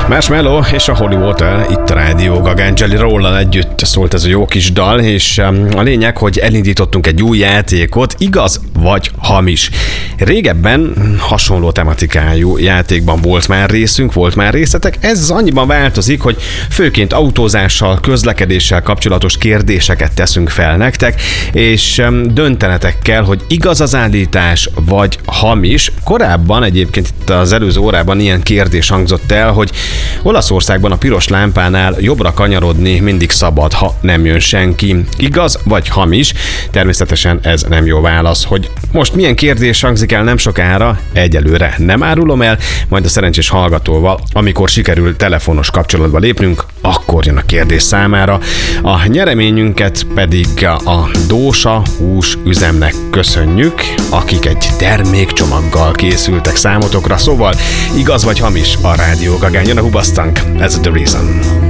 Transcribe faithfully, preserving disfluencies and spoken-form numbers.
Marshmello és a Holy Water, itt a Rádió Gagán, Jelly Roll-lal együtt szólt ez a jó kis dal, és a lényeg, hogy elindítottunk egy új játékot, igaz vagy hamis. Régebben hasonló tematikájú játékban volt már részünk, volt már részletek, ez annyiban változik, hogy főként autózással, közlekedéssel kapcsolatos kérdéseket teszünk fel nektek, és döntenetek kell, hogy igaz az állítás, vagy hamis. Korábban egyébként itt az előző órában ilyen kérdés hangzott el, hogy Olaszországban a piros lámpánál jobbra kanyarodni mindig szabad, ha nem jön senki. Igaz vagy hamis? Természetesen ez nem jó válasz. Hogy most milyen kérdés hangzik el nem sokára, egyelőre nem árulom el, majd a szerencsés hallgatóval, amikor sikerül telefonos kapcsolatba lépnünk, akkor jön a kérdés számára. A nyereményünket pedig a Dósa hús üzemnek köszönjük, akik egy termékcsomaggal készültek számotokra, szóval igaz vagy hamis a Rádió Gagán, jön a Hubasztank, ez a The Reason.